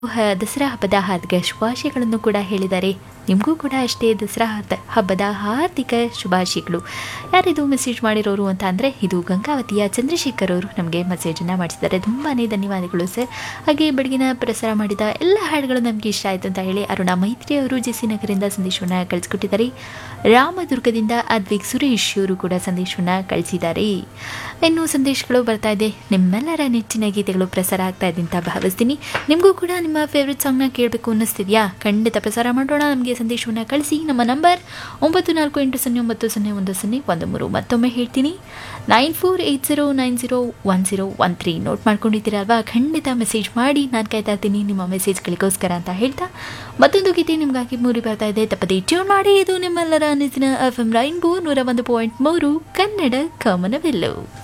ದಸರಾ ಹಬ್ಬದ ಹಾರ್ದಿಕ ಶುಭಾಶಯಗಳನ್ನು ಕೂಡ ಹೇಳಿದ್ದಾರೆ. ನಿಮಗೂ ಕೂಡ ಅಷ್ಟೇ ದಸರಾ ಹಬ್ಬದ ಹಾರ್ದಿಕ ಶುಭಾಶಯಗಳು. ಯಾರಿದು ಮೆಸೇಜ್ ಮಾಡಿರೋರು ಅಂತ ಅಂದರೆ ಇದು ಗಂಗಾವತಿಯ ಚಂದ್ರಶೇಖರ್ ಅವರು ನಮಗೆ ಮೆಸೇಜನ್ನು ಮಾಡಿಸಿದ್ದಾರೆ. ತುಂಬಾ ಧನ್ಯವಾದಗಳು ಸರ್. ಹಾಗೆ ಬೆಳಗಿನ ಪ್ರಸಾರ ಮಾಡಿದ ಎಲ್ಲ ಹಾಡುಗಳು ನಮಗೆ ಇಷ್ಟ ಆಯಿತು ಅಂತ ಹೇಳಿ ಅರುಣಾ ಮೈತ್ರಿ ಅವರು ಜೆಸಿ ನಗರದಿಂದ ಸಂದೇಶವನ್ನು ಕಳಿಸ್ಕೊಟ್ಟಿದ್ದಾರೆ. ರಾಮದುರ್ಗದಿಂದ ಅದ್ವಿಕ್ ಸುರೇಶ್ ಅವರು ಕೂಡ ಸಂದೇಶವನ್ನು ಕಳಿಸಿದ್ದಾರೆ. ಇನ್ನು ಸಂದೇಶಗಳು ಬರ್ತಾ ಇದೆ. ನಿಮ್ಮೆಲ್ಲರ ನೆಚ್ಚಿನ ಗೀತೆಗಳು ಪ್ರಸಾರ ಆಗ್ತಾ ಇದೆ ಅಂತ ಭಾವಿಸ್ತೀನಿ. ನಿಮಗೂ ಕೂಡ ನಿಮ್ಮ ಫೇವ್ರೆಟ್ ಸಾಂಗ್ನ ಕೇಳಬೇಕು ಅನ್ನಿಸ್ತಿದೆಯಾ? ಖಂಡಿತ ಪ್ರಸಾರ ಮಾಡೋಣ. ನಮಗೆ ಸಂದೇಶವನ್ನು ಕಳಿಸಿ. ನಮ್ಮ ನಂಬರ್ 9480900101. ಮತ್ತೊಮ್ಮೆ ಹೇಳ್ತೀನಿ 9480901013. ನೋಟ್ ಮಾಡ್ಕೊಂಡಿದ್ದೀರಲ್ವಾ? ಖಂಡಿತ ಮೆಸೇಜ್ ಮಾಡಿ. ನಾನು ಕಾಯ್ತಾ ಇರ್ತೀನಿ ನಿಮ್ಮ ಮೆಸೇಜ್ಗಳಿಗೋಸ್ಕರ ಅಂತ ಹೇಳ್ತಾ ಮತ್ತೊಂದು ಗೀತೆ ನಿಮಗಾಗಿ ಮೂಡಿ ಬರ್ತಾ ಇದೆ. ತಪ್ಪದೇ ಟ್ಯೂನ್ ಮಾಡಿ. ಇದು ನಿಮ್ಮೆಲ್ಲರ ನೆಚ್ಚಿನ FM ರೈನ್ಬೋ 101.3 ಕನ್ನಡ ಕಾಮನವೆಲ್ಲು.